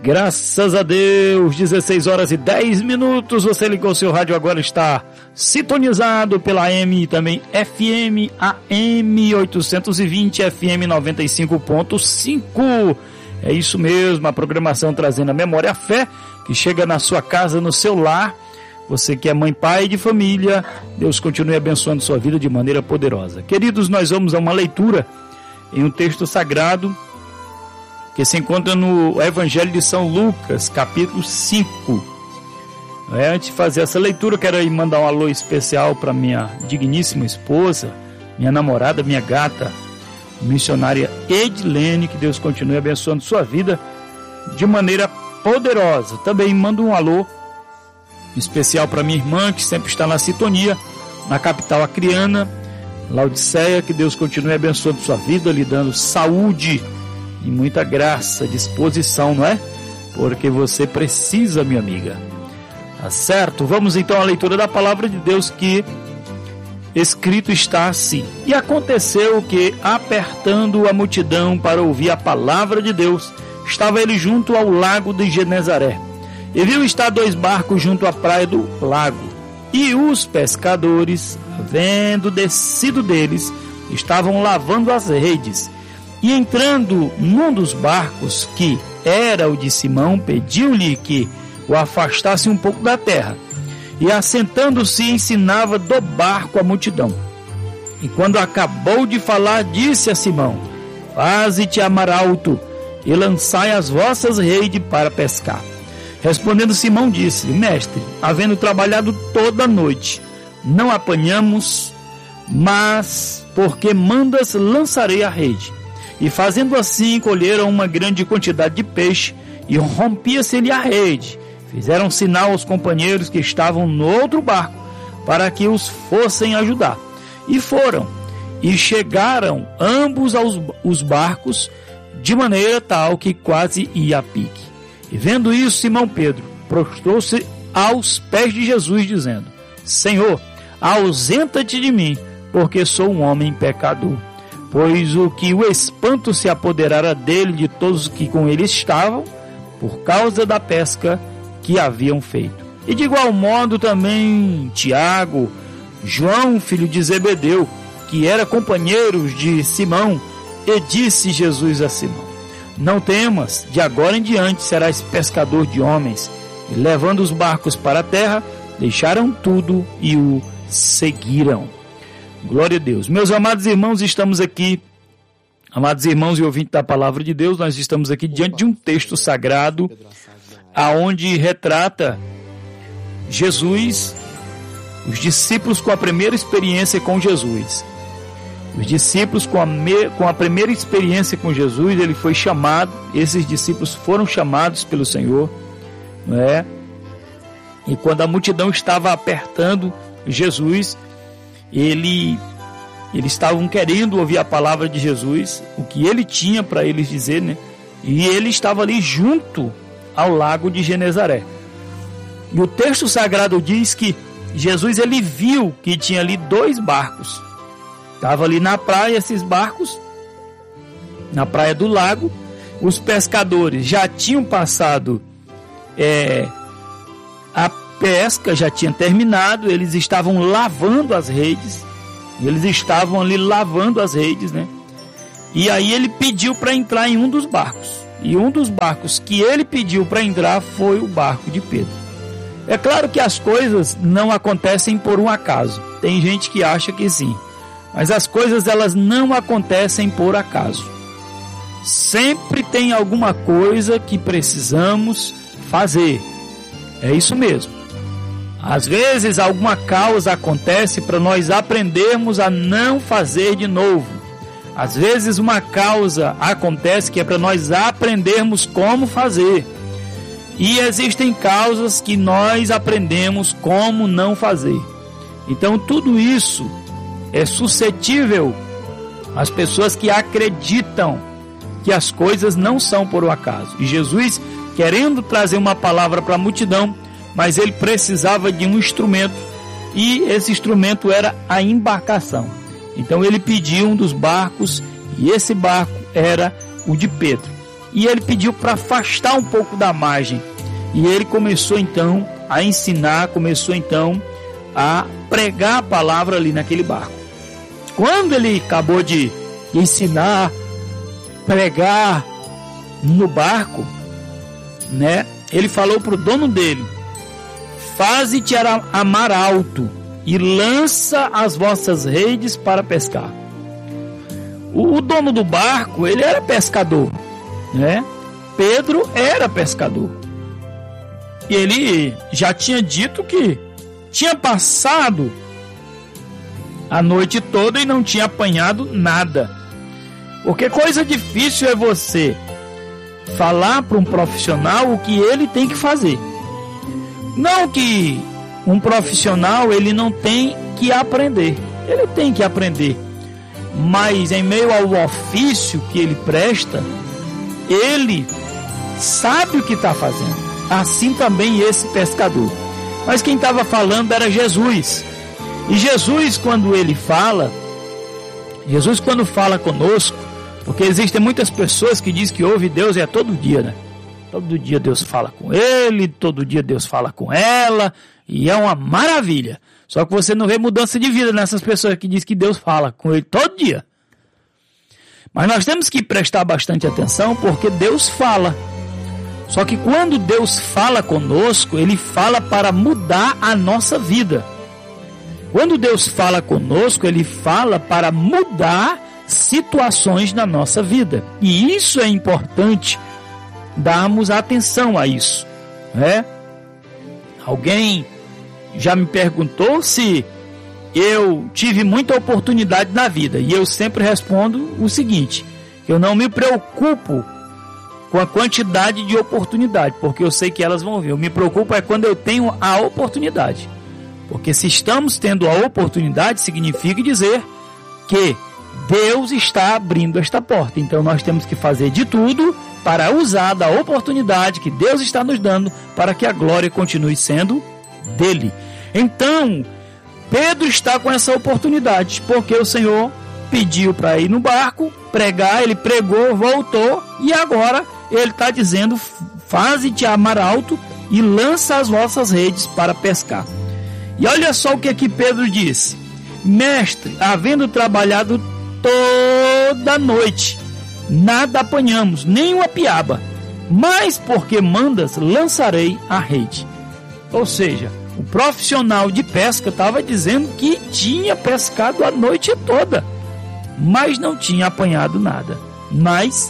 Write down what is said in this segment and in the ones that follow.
Graças a Deus, 16 horas e 10 minutos, você ligou seu rádio, agora está sintonizado pela AM e também FM, AM 820, FM 95.5. É isso mesmo, a programação trazendo a memória, a fé, que chega na sua casa, no seu lar. Você que é mãe, pai de família, Deus continue abençoando sua vida de maneira poderosa. Queridos, nós vamos a uma leitura em um texto sagrado, que se encontra no Evangelho de São Lucas, capítulo 5. Antes de fazer essa leitura, eu quero aí mandar um alô especial para minha digníssima esposa, minha namorada, minha gata, missionária Edilene, que Deus continue abençoando sua vida de maneira poderosa. Também mando um alô especial para minha irmã, que sempre está na sintonia, na capital acreana, Laodiceia, que Deus continue abençoando sua vida, lhe dando saúde e muita graça, disposição, não é? Porque você precisa, minha amiga. Tá certo? Vamos então à leitura da palavra de Deus, que escrito está assim: E aconteceu que, apertando a multidão para ouvir a palavra de Deus, estava ele junto ao lago de Genezaré. E viu estar 2 barcos junto à praia do lago. E os pescadores, havendo descido deles, estavam lavando as redes. E entrando num dos barcos, que era o de Simão, pediu-lhe que o afastasse um pouco da terra. E assentando-se, ensinava do barco a multidão. E quando acabou de falar, disse a Simão: Faze-te amaralto e lançai as vossas redes para pescar. Respondendo Simão, disse: Mestre, havendo trabalhado toda a noite, não apanhamos, mas porque mandas, lançarei a rede. E fazendo assim, colheram uma grande quantidade de peixe, e rompia-se-lhe a rede. Fizeram sinal aos companheiros que estavam no outro barco, para que os fossem ajudar. E foram, e chegaram ambos aos barcos, de maneira tal que quase ia a pique. E vendo isso, Simão Pedro prostrou-se aos pés de Jesus, dizendo: Senhor, ausenta-te de mim, porque sou um homem pecador. Pois o que o espanto se apoderara dele de todos que com ele estavam, por causa da pesca que haviam feito. E de igual modo também Tiago, João, filho de Zebedeu, que era companheiros de Simão, e disse Jesus a Simão: Não temas, de agora em diante serás pescador de homens. E levando os barcos para a terra, deixaram tudo e o seguiram. Glória a Deus. Meus amados irmãos, estamos aqui, amados irmãos e ouvintes da palavra de Deus, nós estamos aqui diante de um texto sagrado, aonde retrata Jesus, os discípulos com a primeira experiência com Jesus. Os discípulos com a primeira experiência com Jesus, ele foi chamado, esses discípulos foram chamados pelo Senhor, não é? E quando a multidão estava apertando Jesus, eles estavam querendo ouvir a palavra de Jesus, o que ele tinha para eles dizer, né? E ele estava ali junto ao lago de Genezaré. E o texto sagrado diz que Jesus, ele viu que tinha ali 2 barcos. Estava ali na praia esses barcos, na praia do lago. Os pescadores já tinham passado a pesca, já tinha terminado, eles estavam lavando as redes, né? E aí ele pediu para entrar em um dos barcos, e um dos barcos que ele pediu para entrar foi o barco de Pedro. É claro que as coisas não acontecem por um acaso, tem gente que acha que sim, mas as coisas, elas não acontecem por acaso. Sempre tem alguma coisa que precisamos fazer, é isso mesmo. Às vezes alguma causa acontece para nós aprendermos a não fazer de novo. Às vezes uma causa acontece que é para nós aprendermos como fazer. E existem causas que nós aprendemos como não fazer. Então tudo isso é suscetível às pessoas que acreditam que as coisas não são por um acaso. E Jesus, querendo trazer uma palavra para a multidão, mas ele precisava de um instrumento, e esse instrumento era a embarcação. Então ele pediu um dos barcos, e esse barco era o de Pedro. e ele pediu para afastar um pouco da margem. E ele começou então a ensinar, começou então a pregar a palavra ali naquele barco. Quando ele acabou de ensinar, pregar no barco, né? Ele falou para o dono dele: faze-te a mar alto e lança as vossas redes para pescar. O dono do barco, ele era pescador, né? Pedro era pescador. E ele já tinha dito que tinha passado a noite toda e não tinha apanhado nada. Porque coisa difícil é você falar para um profissional o que ele tem que fazer. Não que um profissional ele não tem que aprender. Ele tem que aprender. Mas em meio ao ofício que ele presta, ele sabe o que está fazendo. Assim também esse pescador. Mas quem estava falando era Jesus. E Jesus, quando fala conosco, porque existem muitas pessoas que dizem que ouve Deus todo dia, né? Todo dia Deus fala com ele, todo dia Deus fala com ela, e é uma maravilha. Só que você não vê mudança de vida nessas pessoas que dizem que Deus fala com ele todo dia. Mas nós temos que prestar bastante atenção, porque Deus fala. Só que quando Deus fala conosco, Ele fala para mudar a nossa vida. Quando Deus fala conosco, Ele fala para mudar situações na nossa vida. E isso é importante, darmos atenção a isso, né? Alguém já me perguntou se eu tive muita oportunidade na vida. E eu sempre respondo o seguinte: eu não me preocupo com a quantidade de oportunidade, porque eu sei que elas vão vir. Eu me preocupo é quando eu tenho a oportunidade. Porque se estamos tendo a oportunidade, significa dizer que Deus está abrindo esta porta. Então nós temos que fazer de tudo para usar da oportunidade que Deus está nos dando, para que a glória continue sendo dele. Então, Pedro está com essa oportunidade, porque o Senhor pediu para ir no barco, pregar, ele pregou, voltou, e agora ele está dizendo: faze-te a mar alto e lança as vossas redes para pescar. E olha só o que aqui Pedro disse: mestre, havendo trabalhado toda noite, nada apanhamos, nem uma piaba, mas porque mandas, lançarei a rede. Ou seja, o profissional de pesca estava dizendo que tinha pescado a noite toda, mas não tinha apanhado nada. Mas,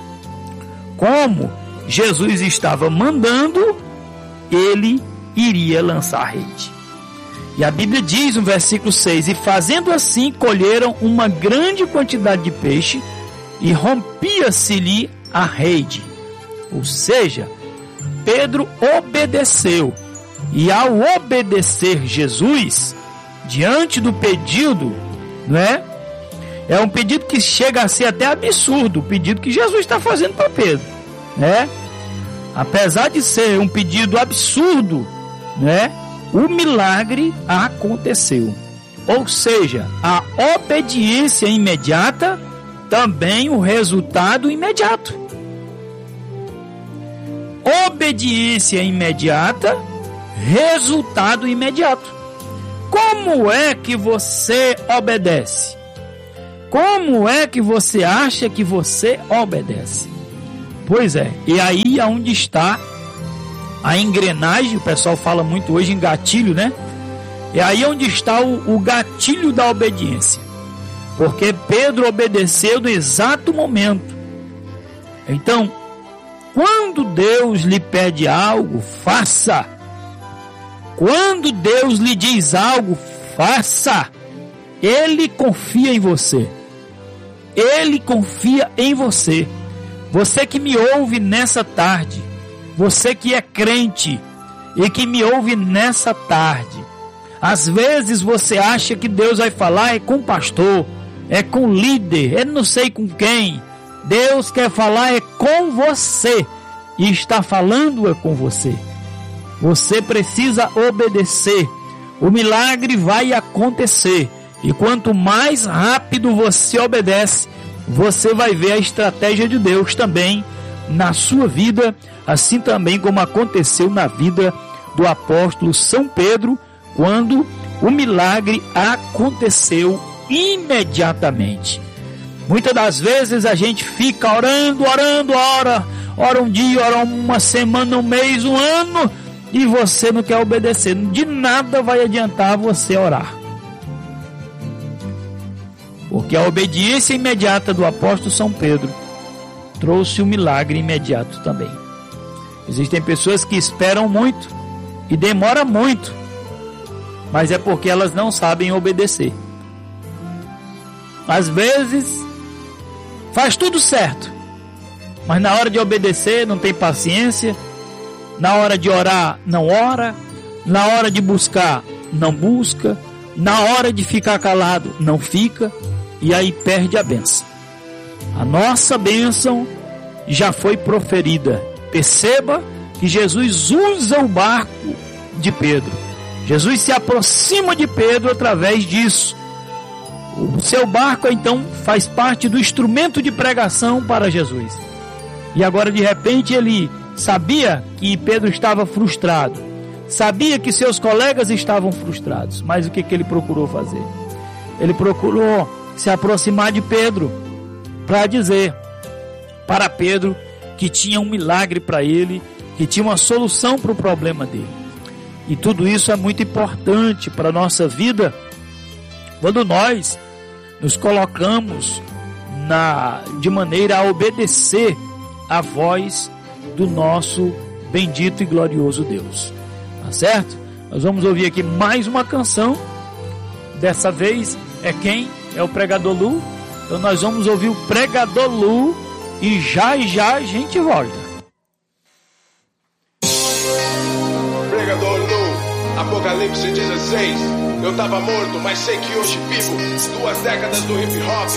como Jesus estava mandando, ele iria lançar a rede. E a Bíblia diz no versículo 6: e fazendo assim, colheram uma grande quantidade de peixe, e rompia-se-lhe a rede. Ou seja, Pedro obedeceu. E ao obedecer Jesus, diante do pedido, né? É um pedido que chega a ser até absurdo, o pedido que Jesus está fazendo para Pedro, né? Apesar de ser um pedido absurdo, né? O milagre aconteceu. Ou seja, a obediência imediata, também o resultado imediato. Obediência imediata, resultado imediato. Como é que você obedece? Como é que você acha que você obedece? Pois é, e aí é onde está a engrenagem. O pessoal fala muito hoje em gatilho, né? E aí é onde está o gatilho da obediência. Porque Pedro obedeceu no exato momento. Então, quando Deus lhe pede algo, faça. Quando Deus lhe diz algo, faça. Ele confia em você. Ele confia em você. Você que me ouve nessa tarde, você que é crente e que me ouve nessa tarde, às vezes você acha que Deus vai falar é com o pastor, é com o líder, é não sei com quem. Deus quer falar é com você, e está falando é com você. Você precisa obedecer. O milagre vai acontecer. E quanto mais rápido você obedece, você vai ver a estratégia de Deus também na sua vida, assim também como aconteceu na vida do apóstolo São Pedro, quando o milagre aconteceu imediatamente. Muitas das vezes a gente fica orando, ora um dia, ora uma semana, um mês, um ano, e você não quer obedecer. De nada vai adiantar você orar. Porque a obediência imediata do apóstolo São Pedro trouxe um milagre imediato também. Existem pessoas que esperam muito e demoram muito, mas é porque elas não sabem obedecer. Às vezes faz tudo certo, mas na hora de obedecer não tem paciência, na hora de orar não ora, na hora de buscar não busca, na hora de ficar calado não fica, e aí perde a bênção. A nossa bênção já foi proferida. Perceba que Jesus usa o barco de Pedro. Jesus se aproxima de Pedro através disso. O seu barco então faz parte do instrumento de pregação para Jesus. E agora de repente ele sabia que Pedro estava frustrado, sabia que seus colegas estavam frustrados, mas o que ele procurou fazer? Ele procurou se aproximar de Pedro para dizer para Pedro que tinha um milagre para ele, que tinha uma solução para o problema dele. E tudo isso é muito importante para a nossa vida quando nós nos colocamos de maneira a obedecer a voz do nosso bendito e glorioso Deus. Tá certo? Nós vamos ouvir aqui mais uma canção. Dessa vez é quem? É o Pregador Lu. Então nós vamos ouvir o Pregador Lu e já a gente volta. Pregador Lu, Apocalipse 16. Eu tava morto, mas sei que hoje vivo. 2 décadas do hip hop,